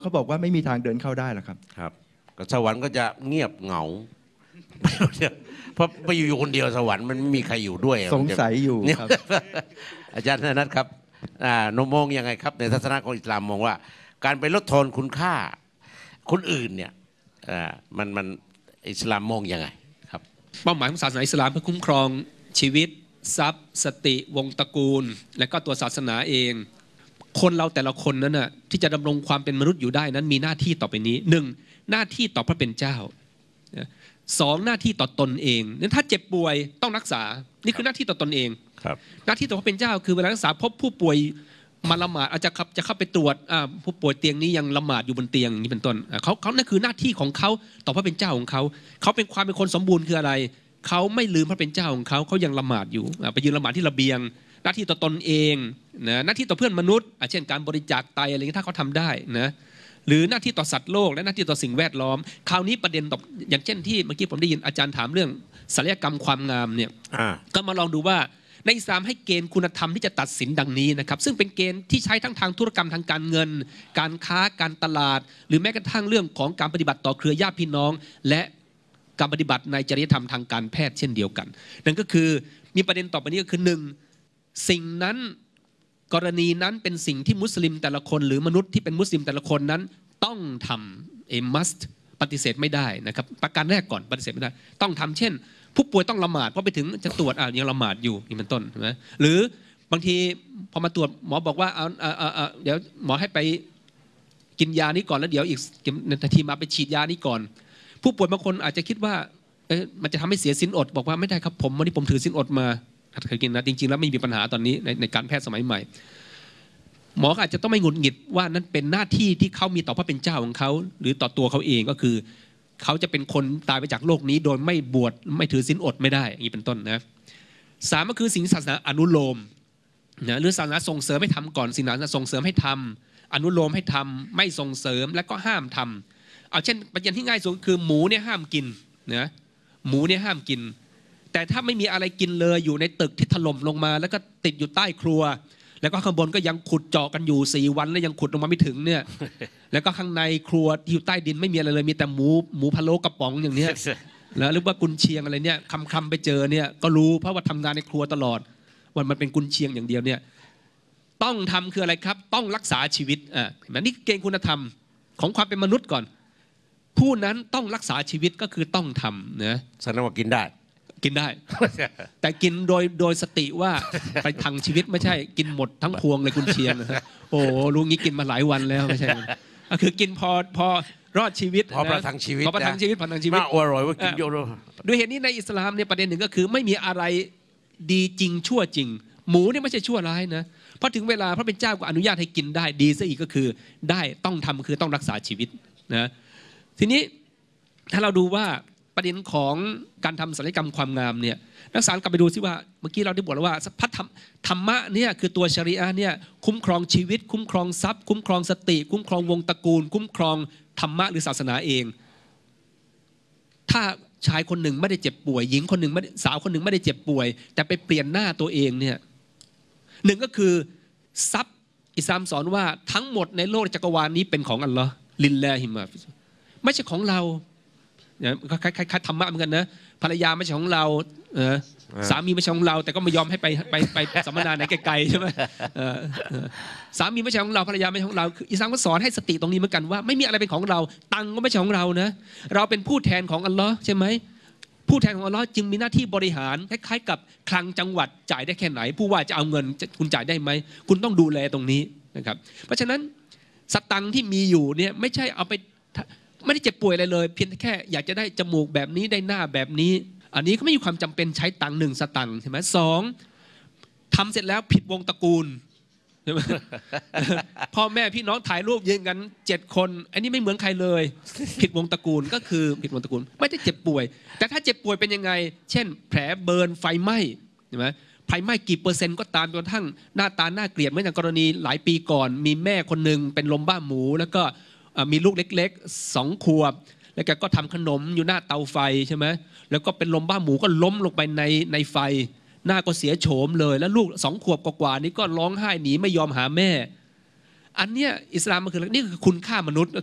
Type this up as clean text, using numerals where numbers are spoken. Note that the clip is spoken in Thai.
เขาบอกว่าไม่มีทางเดินเข้าได้หรอกครับครับก็สวรรค์ก็จะเงียบเหงาเพราะไปอยู่คนเดียวสวรรค์มันไม่มีใครอยู่ด้วยสงสัยอยู่ครับอาจารย์นัทครับนมองยังไงครับในทัศนะของอิสลามมองว่าการไปลดทอนคุณค่าคนอื่นเนี่ยมันอิสลามมองยังไงครับเป้าหมายของศาสนาอิสลามเพื่อคุ้มครองชีวิตทรัพย์สติวงตระกูลและก็ตัวศาสนาเองคนเราแต่ละคนนั้นน่ะที่จะดำรงความเป็นมนุษย์อยู่ได้นั้นมีหน้าที่ต่อไปนี้1หน้าที่ต่อพระเป็นเจ้า2หน้าที่ต่อตนเองนั้นถ้าเจ็บป่วยต้องรักษานี่คือหน้าที่ต่อตนเองหน้าที่ต่อพระเป็นเจ้าคือเวลารักษาพบผู้ป่วยมาละหมาดอาจจะเข้าไปตรวจผู้ป่วยเตียงนี้ยังละหมาดอยู่บนเตียงอย่างนี้เป็นต้นเขานั่นคือหน้าที่ของเขาต่อพระเป็นเจ้าของเขาเป็นความเป็นคนสมบูรณ์คืออะไรเขาไม่ลืมพระเป็นเจ้าของเขายังละหมาดอยู่ไปยืนละหมาดที่ระเบียงหน้าที่ต่อตนเองนะหน้าที่ต่อเพื่อนมนุษย์เช่นการบริจาคไตอะไรอย่างนี้ถ้าเขาทำได้นะหรือหน้าที่ต่อสัตว์โลกและหน้าที่ต่อสิ่งแวดล้อมคราวนี้ประเด็นต่ออย่างเช่นที่เมื่อกี้ผมได้ยินอาจารย์ถามเรื่องศัลยกรรมความงามเนี่ยก็มาลองดูว่าในอิสลามให้เกณฑ์คุณธรรมที่จะตัดสินดังนี้นะครับซึ่งเป็นเกณฑ์ที่ใช้ทั้งทางธุรกรรมทางการเงินการค้าการตลาดหรือแม้กระทั่งเรื่องของการปฏิบัติต่อเครือญาติพี่น้องและการปฏิบัติในจริยธรรมทางการแพทย์เช่นเดียวกันนั่นก็คือมีประเด็นต่อไปนี้ก็คือ1สิ่งนั้นกรณีนั้นเป็นสิ่งที่มุสลิมแต่ละคนหรือมนุษย์ที่เป็นมุสลิมแต่ละคนนั้นต้องทำmust ปฏิเสธไม่ได้นะครับประการแรกก่อนปฏิเสธไม่ได้ต้องทำเช่นผู้ป่วยต้องละหมาดเพราะไปถึงจะตรวจยังละหมาดอยู่นี่เป็นต้นใช่ไหมหรือบางทีพอมาตรวจหมอบอกว่าเดี๋ยวหมอให้ไปกินยานี้ก่อนแล้วเดี๋ยวอีกนาทีมาไปฉีดยานี้ก่อนผู้ป่วยบางคนอาจจะคิดว่ามันจะทำให้เสียศีลอดบอกว่าไม่ได้ครับวันนี้ผมถือศีลอดมาเคยกินนะจริงๆแล้วไม่มีปัญหาตอนนี้ในการแพทย์สมัยใหม่หมออาจจะต้องไม่หงุดหงิดว่านั่นเป็นหน้าที่ที่เขามีต่อพระเป็นเจ้าของเขาหรือต่อตัวเขาเองก็คือเขาจะเป็นคนตายไปจากโลกนี้โดยไม่บวชไม่ถือศีลอดไม่ได้อย่างนี้เป็นต้นนะ3ก็คือสิ่งศาสนาอนุโลมนะหรือศาสนาส่งเสริมให้ทำก่อนสิ่งนั้นส่งเสริมให้ทำอนุโลมให้ทำไม่ส่งเสริมและก็ห้ามทำเอาเช่นประเด็นที่ง่ายสุดคือหมูเนี่ยห้ามกินนะหมูเนี่ยห้ามกินแต่ถ้าไม่มีอะไรกินเลยอยู่ในตึกที่ถล่มลงมาแล้วก็ติดอยู่ใต้ครัวแล้วก็ข้างบนก็ยังขุดเจาะกันอยู่4วันแล้วยังขุดลงมาไม่ถึงเนี่ยแล้วก็ข้างในครัวที่อยู่ใต้ดินไม่มีอะไรเลยมีแต่หมูพะโล้กระป๋องอย่างเนี้ยแล้วหรือว่ากุนเชียงอะไรเนี่ยคำไปเจอเนี่ยก็รู้เพราะว่าทำงานในครัวตลอดวันมันเป็นกุนเชียงอย่างเดียวเนี่ยต้องทำคืออะไรครับต้องรักษาชีวิตเห็นไหมนี่เกณฑ์คุณธรรมของความเป็นมนุษย์ก่อนผู้นั้นต้องรักษาชีวิตก็คือต้องทำนะแสดงว่ากินได้แต่กินโดยสติว่าไปทังชีวิตไม่ใช่กินหมดทั้งพวงเลยกุนเชียงนะโอ้รู้งี้กินมาหลายวันแล้วไม่ใช่ก็คือกินพอรอดชีวิตพอประทังชีวิตมาอร่อยว่ากินเยอะด้วยเหตุนี้ในอิสลามเนี่ยประเด็นหนึ่งก็คือไม่มีอะไรดีจริงชั่วจริงหมูเนี่ยไม่ใช่ชั่วร้ายนะเพราะถึงเวลาพระเป็นเจ้าก็อนุญาตให้กินได้ดีซะอีกก็คือได้ต้องทำคือต้องรักษาชีวิตนะทีนี้ถ้าเราดูว่าประเด็นของการทำศัลยกรรมความงามเนี่ยนักศึกษากลับไปดูซิว่าเมื่อกี้เราได้บอกแล้วว่าพระธรรมะเนี่ยคือตัวชริอะห์เนี่ยคุ้มครองชีวิตคุ้มครองทรัพย์คุ้มครองสติคุ้มครองวงตระกูลคุ้มครองธรรมะหรือศาสนาเองถ้าชายคนหนึ่งไม่ได้เจ็บป่วยหญิงคนหนึ่งสาวคนหนึ่งไม่ได้เจ็บป่วยแต่ไปเปลี่ยนหน้าตัวเองเนี่ยหนึ่งก็คือทรัพย์อิสลามสอนว่าทั้งหมดในโลกจักรวาลนี้เป็นของอัลลอฮ์ลิลลาฮิมาไม่ใช่ของเราคล้ายๆธรรมะเหมือนกันนะภรรยาไม่ใช่ของเราสามีไม่ใช่ของเราแต่ก็ไม่ยอมให้ไปสัมมนาไหนไกลๆใช่ไหมสามีไม่ใช่ของเราภรรยาไม่ใช่ของเราอิสลามก็สอนให้สติตรงนี้เหมือนกันว่าไม่มีอะไรเป็นของเราตังก็ไม่ใช่ของเรานะเราเป็นผู้แทนของอัลลอฮ์ใช่ไหมผู้แทนของอัลลอฮ์จึงมีหน้าที่บริหารคล้ายๆกับคลังจังหวัดจ่ายได้แค่ไหนผู้ว่าจะเอาเงินคุณจ่ายได้ไหมคุณต้องดูแลตรงนี้นะครับเพราะฉะนั้นสตังที่มีอยู่เนี่ยไม่ใช่เอาไปไม่ได้เจ็บป่วยอะไรเลยเพียงแค่อยากจะได้จมูกแบบนี้ได้หน้าแบบนี้อันนี้ก็ไม่มีความจำเป็นใช้ตังค์1 สตังค์ใช่ไหม2ทำเสร็จแล้วผิดวงตระกูลใช่ไหมพ่อแม่พี่น้องถ่ายรูปยืนกัน7 คนอันนี้ไม่เหมือนใครเลยผิดวงตระกูลก็คือผิดวงตระกูลไม่ได้เจ็บป่วยแต่ถ้าเจ็บป่วยเป็นยังไงเช่นแผลเบิร์นไฟไหม้ใช่ไหมไฟไหม้กี่%ก็ตามจนทั้งหน้าตาน่าเกลียดเหมือนอย่างกรณีหลายปีก่อนมีแม่คนหนึ่งเป็นลมบ้าหมูแล้วก็มีลูกเล็กๆ2 ขวบแล้วแกก็ทำขนมอยู่หน้าเตาไฟใช่ไหมแล้วก็เป็นลมบ้าหมูก็ล้มลงไปในไฟหน้าก็เสียโฉมเลยแล้วลูก2 ขวบกว่าๆนี้ก็ร้องไห้หนีไม่ยอมหาแม่อันเนี้ยอิสลามมันคือนี่คือคุณค่ามนุษย์